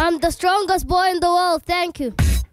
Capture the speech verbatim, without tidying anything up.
I'm the strongest boy in the world. Thank you.